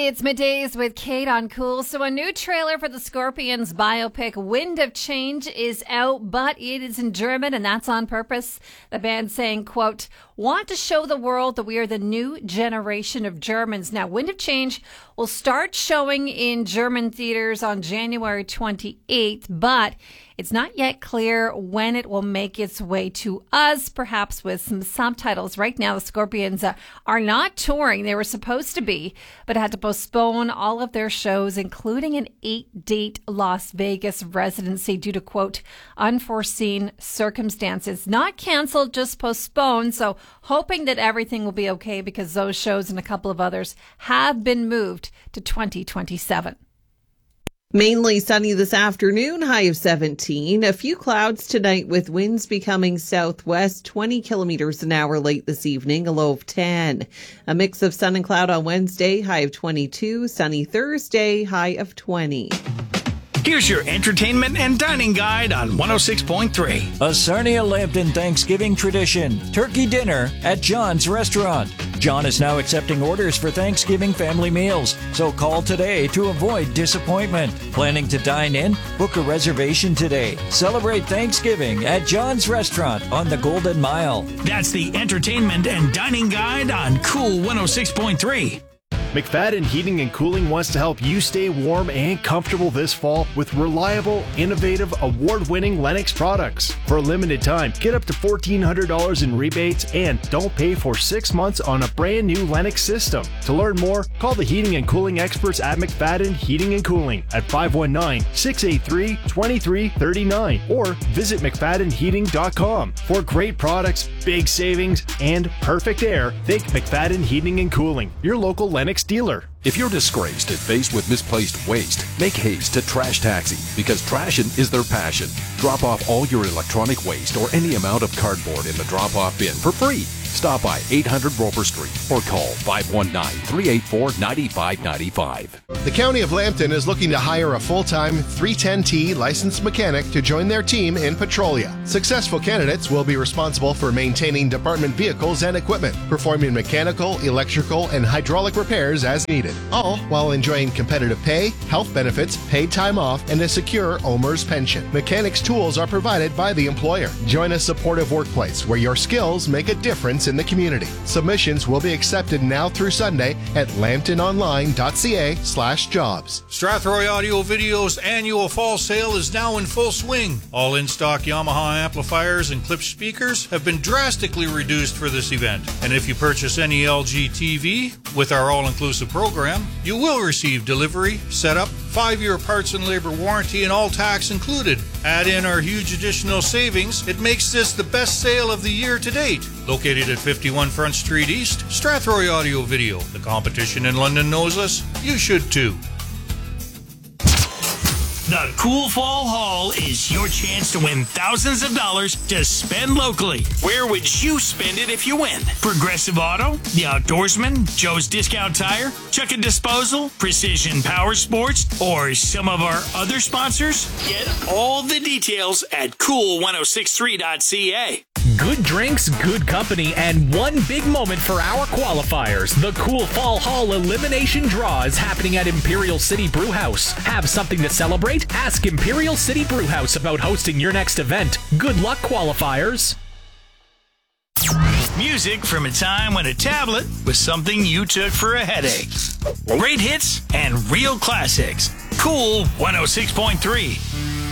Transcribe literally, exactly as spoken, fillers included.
It's Middays with Kate on Cool. So a new trailer for the Scorpions biopic Wind of Change is out, but it is in German, and that's on purpose. The band saying, quote, want to show the world that we are the new generation of Germans. Now, Wind of Change will start showing in German theaters on January twenty-eighth, but it's not yet clear when it will make its way to us, perhaps with some subtitles. Right now, the Scorpions uh, are not touring. They were supposed to be, but had to postpone all of their shows, including an eight-date Las Vegas residency due to, quote, unforeseen circumstances. Not canceled, just postponed. So hoping that everything will be okay because those shows and a couple of others have been moved to twenty twenty-seven. Mainly sunny this afternoon, high of seventeen. A few clouds tonight with winds becoming southwest, twenty kilometers an hour late this evening, a low of ten. A mix of sun and cloud on Wednesday, high of twenty-two. Sunny Thursday, high of twenty. Here's your entertainment and dining guide on one oh six point three. A Sarnia Lambton Thanksgiving tradition, turkey dinner at John's Restaurant. John is now accepting orders for Thanksgiving family meals, so call today to avoid disappointment. Planning to dine in? Book a reservation today. Celebrate Thanksgiving at John's Restaurant on the Golden Mile. That's the entertainment and dining guide on Cool one oh six point three. McFadden Heating and Cooling wants to help you stay warm and comfortable this fall with reliable, innovative, award-winning Lennox products. For a limited time, get up to fourteen hundred dollars in rebates and don't pay for six months on a brand new Lennox system. To learn more, call the heating and cooling experts at McFadden Heating and Cooling at five one nine, six eight three, two three three nine or visit mcfadden heating dot com. For great products, big savings, and perfect air, think McFadden Heating and Cooling, your local Lennox dealer. If you're disgraced and faced with misplaced waste, make haste to Trash Taxi because trashing is their passion. Drop off all your electronic waste or any amount of cardboard in the drop-off bin for free. Stop by eight hundred Roper Street or call five one nine, three eight four, nine five nine five. The County of Lambton is looking to hire a full-time three ten T licensed mechanic to join their team in Petrolia. Successful candidates will be responsible for maintaining department vehicles and equipment, performing mechanical, electrical, and hydraulic repairs as needed, all while enjoying competitive pay, health benefits, paid time off, and a secure O M E R S pension. Mechanics tools are provided by the employer. Join a supportive workplace where your skills make a difference in the community. Submissions will be accepted now through Sunday at lambtononline.ca slash jobs. Strathroy Audio Video's annual fall sale is now in full swing. All in-stock Yamaha amplifiers and Klipsch speakers have been drastically reduced for this event. And if you purchase any L G T V with our all-inclusive program, you will receive delivery, setup, five-year parts and labor warranty, and all tax included. Add in our huge additional savings. It makes this the best sale of the year to date. Located at fifty-one Front Street East, Strathroy Audio Video. The competition in London knows us. You should too. The Cool Fall Haul is your chance to win thousands of dollars to spend locally. Where would you spend it if you win? Progressive Auto, The Outdoorsman, Joe's Discount Tire, Chuck and Disposal, Precision Power Sports, or some of our other sponsors? Get all the details at cool ten sixty-three dot c a. Good drinks, good company, and one big moment for our qualifiers. The Cool Fall Hall Elimination Draw is happening at Imperial City Brewhouse. Have something to celebrate? Ask Imperial City Brewhouse about hosting your next event. Good luck, qualifiers. Music from a time when a tablet was something you took for a headache. Great hits and real classics. Cool one oh six point three.